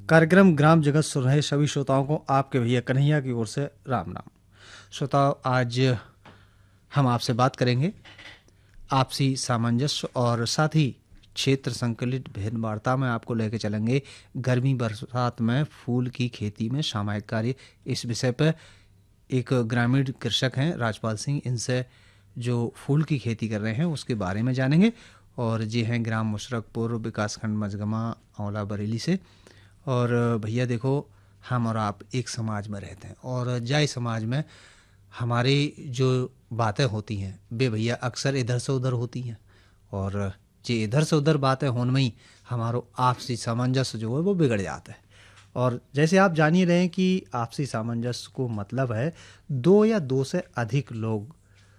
कार्यक्रम ग्राम जगत सुन रहे सभी श्रोताओं को आपके भैया कन्हैया की ओर से राम नाम। श्रोताओं, आज हम आपसे बात करेंगे आपसी सामंजस्य और साथ ही क्षेत्र संकलित भेद वार्ता में आपको लेकर चलेंगे गर्मी बरसात में फूल की खेती में सामायिक कार्य। इस विषय पर एक ग्रामीण कृषक हैं राजपाल सिंह, इनसे जो फूल की खेती कर रहे हैं उसके बारे में जानेंगे। और जी हैं ग्राम मुशरकपुर विकासखंड मजगमा औला बरेली से। और भैया देखो, हम और आप एक समाज में रहते हैं और जाय समाज में हमारी जो बातें होती हैं वे भैया अक्सर इधर से उधर होती हैं, और जे इधर से उधर बातें होने में ही हमारो आपसी सामंजस्य जो है वो बिगड़ जाता है। और जैसे आप जान ही रहे हैं कि आपसी सामंजस्य को मतलब है दो या दो से अधिक लोग,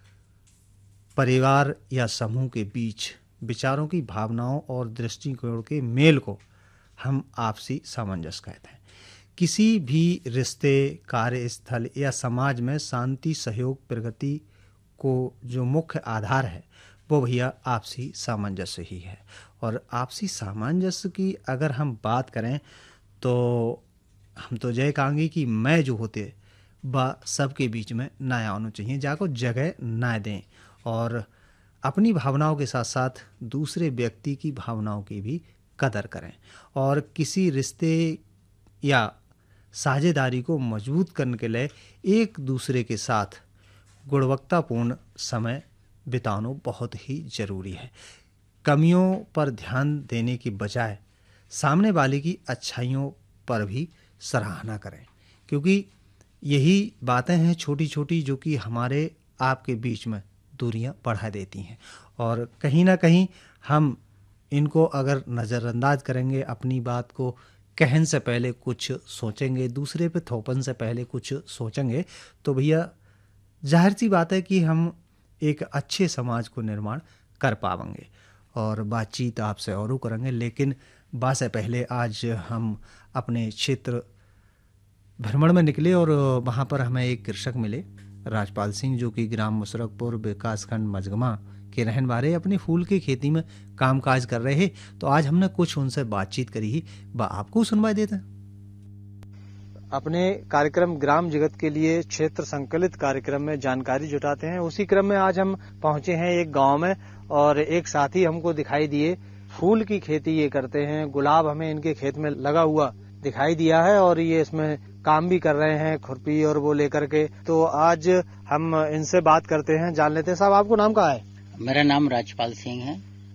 परिवार या समूह के बीच विचारों की, भावनाओं और दृष्टिकोण के मेल को हम आपसी सामंजस्य कहते हैं। किसी भी रिश्ते, कार्यस्थल या समाज में शांति, सहयोग, प्रगति को जो मुख्य आधार है वो भैया आपसी सामंजस्य ही है। और आपसी सामंजस्य की अगर हम बात करें तो हम तो जय कहेंगे कि मैं जो होते बा सबके बीच में ना आना चाहिए, जाको जगह ना दें और अपनी भावनाओं के साथ साथ दूसरे व्यक्ति की भावनाओं की भी कदर करें। और किसी रिश्ते या साझेदारी को मजबूत करने के लिए एक दूसरे के साथ गुणवत्तापूर्ण समय बिताना बहुत ही ज़रूरी है। कमियों पर ध्यान देने की बजाय सामने वाले की अच्छाइयों पर भी सराहना करें, क्योंकि यही बातें हैं छोटी छोटी जो कि हमारे आपके बीच में दूरियां बढ़ा देती हैं। और कहीं ना कहीं हम इनको अगर नज़रअंदाज करेंगे, अपनी बात को कहने से पहले कुछ सोचेंगे, दूसरे पे थोपन से पहले कुछ सोचेंगे, तो भैया जाहिर सी बात है कि हम एक अच्छे समाज को निर्माण कर पाएंगे। और बातचीत आपसे और करेंगे, लेकिन बात से पहले आज हम अपने क्षेत्र भ्रमण में निकले और वहाँ पर हमें एक कृषक मिले, राजपाल सिंह, जो कि ग्राम मुशरकपुर विकासखंड मजगमा के रहने वाले अपनी फूल की खेती में कामकाज कर रहे हैं। तो आज हमने कुछ उनसे बातचीत करी ही, आपको सुनवाई देते हैं। अपने कार्यक्रम ग्राम जगत के लिए क्षेत्र संकलित कार्यक्रम में जानकारी जुटाते हैं। उसी क्रम में आज हम पहुंचे हैं एक गांव में और एक साथी हमको दिखाई दिए, फूल की खेती ये करते हैं। गुलाब हमें इनके खेत में लगा हुआ दिखाई दिया है और ये इसमें काम भी कर रहे हैं, खुरपी और वो लेकर के। तो आज हम इनसे बात करते हैं, जान लेते हैं। साहब, आपको नाम क्या है? मेरा नाम राजपाल सिंह है।